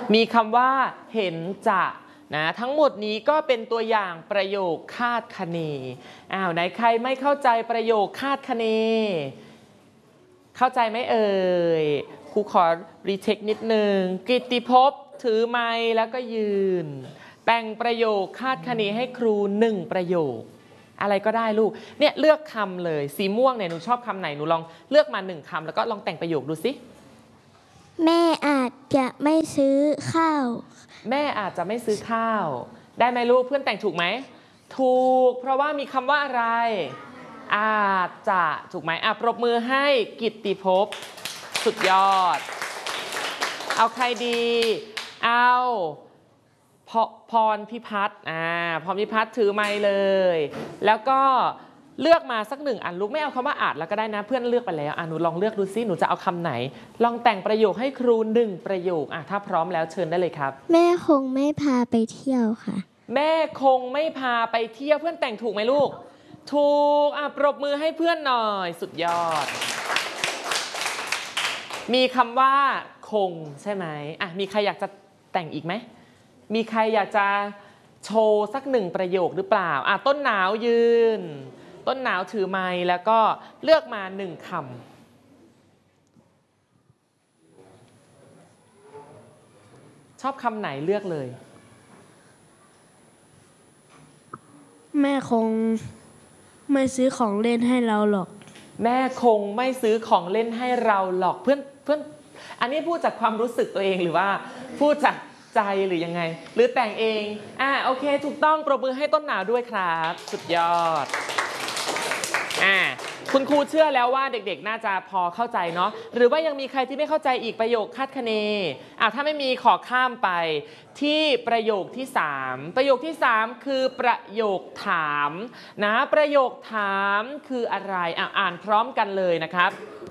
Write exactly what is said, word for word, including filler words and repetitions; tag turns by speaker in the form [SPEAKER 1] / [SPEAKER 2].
[SPEAKER 1] มีคำว่าเห็นจะนะทั้งหมดนี้ก็เป็นตัวอย่างประโยคคาดคะเนอ้าวไหนใครไม่เข้าใจประโยคคาดคะเนเข้าใจไหมเอ่ยครูขอรีเช็คนิดนึงกิตติภพถือไมค์แล้วก็ยืนแต่งประโยคคาดคะเนให้ครูหนึ่งประโยคอะไรก็ได้ลูกเนี่ยเลือกคำเลยสีม่วงเนี่ยหนูชอบคำไหนหนูลองเลือกมาหนึ่งคำแล้วก็ลองแต่งประโยคดูสิ
[SPEAKER 2] แม่อาจจะไม่ซื้อข้าว
[SPEAKER 1] แม่อาจจะไม่ซื้อข้าวได้ไหมลูกเพื่อนแต่งถูกไหมถูกเพราะว่ามีคำว่าอะไรอาจจะถูกไหมอ่ะปรบมือให้กิตติภพสุดยอดเอาใครดีเอาพพรพิพัฒน์อ่าพรพิพัฒน์ถือไมค์เลยแล้วก็เลือกมาสักหนึ่งอันลูกไม่เอาคำว่าอาจแล้วก็ได้นะเพื่อนเลือกไปแล้วอ่ะหนูลองเลือกดูซิหนูจะเอาคำไหนลองแต่งประโยคให้ครูหนึ่งประโยคอ่ะถ้าพร้อมแล้วเชิญได้เลยครับ
[SPEAKER 2] แม่คงไม่พาไปเที่ยวค่ะ
[SPEAKER 1] แม่คงไม่พาไปเที่ยวเพื่อนแต่งถูกไหมลูกถูกอ่ะปรบมือให้เพื่อนหน่อยสุดยอดมีคำว่าคงใช่ไหมอ่ะมีใครอยากจะแต่งอีกไหมมีใครอยากจะโชว์สักหนึ่งประโยคหรือเปล่าอ่ะต้นหนาวยืนต้นหนาวถือไมค์แล้วก็เลือกมาหนึ่งคำชอบคำไหนเลือกเลย
[SPEAKER 3] แม่คงไม่ซื้อของเล่นให้เราหรอก
[SPEAKER 1] แม่คงไม่ซื้อของเล่นให้เราหรอกเพื่อนเพื่อนอันนี้พูดจากความรู้สึกตัวเองหรือว่าพูดจากใจหรือยังไงหรือแต่งเองอ่าโอเคถูกต้องปรบมือให้ต้นหนาวด้วยครับสุดยอดอ่าคุณครูเชื่อแล้วว่าเด็กๆน่าจะพอเข้าใจเนาะหรือว่ายังมีใครที่ไม่เข้าใจอีกประโยคคาดคะเนอ่าถ้าไม่มีขอข้ามไปที่ประโยคที่สามประโยคที่สามคือประโยคถามนะประโยคถามคืออะไรอ่าอ่านพร้อมกันเลยนะครับ